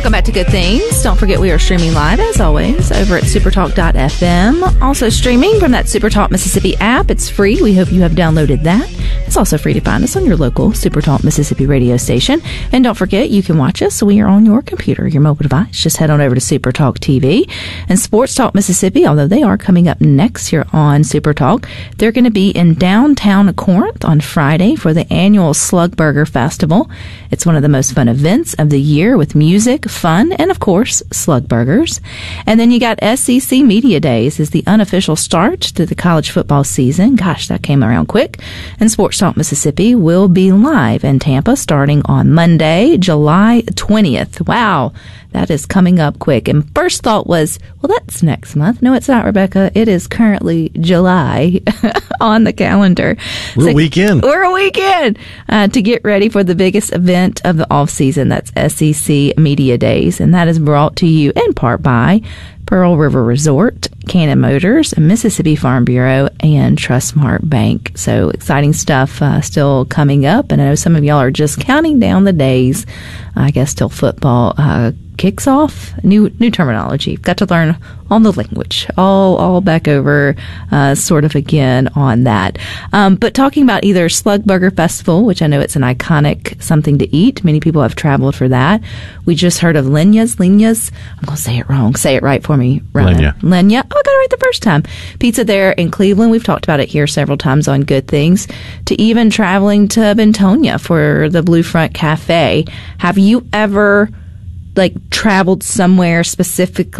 Welcome back to Good Things. Don't forget we are streaming live, as always, over at supertalk.fm. Also streaming from that Supertalk Mississippi app. It's free. We hope you have downloaded that. It's also free to find us on your local Supertalk Mississippi radio station. And don't forget, you can watch us when you're on your computer, your mobile device. Just head on over to Supertalk TV. And Sports Talk Mississippi, although they are coming up next here on Supertalk, they're going to be in downtown Corinth on Friday for the annual Slugburger Festival. It's one of the most fun events of the year with music, fun, and of course, slug burgers. And then you got SEC Media Days is the unofficial start to the college football season. Gosh, that came around quick. And Sports Talk Mississippi will be live in Tampa starting on Monday, July 20th. Wow, that is coming up quick. And first thought was, well, that's next month. No, it's not, Rebecca. It is currently July on the calendar. We're a week in. We're a week in to get ready for the biggest event of the offseason. That's SEC Media Days. And that is brought to you in part by Pearl River Resort, Cannon Motors, Mississippi Farm Bureau, and Trustmark Bank. So exciting stuff still coming up. And I know some of y'all are just counting down the days, I guess, till football kicks off. New terminology. Got to learn on the language. All back over sort of again on that. But talking about either Slugburger Festival, which I know it's an iconic something to eat. Many people have traveled for that. We just heard of Lenya's. I'm going to say it wrong. Say it right for me, Ryan. Lenya. Oh, I got it right the first time. Pizza there in Cleveland. We've talked about it here several times on Good Things. To even traveling to Bentonia for the Blue Front Cafe. Have you ever traveled somewhere specifically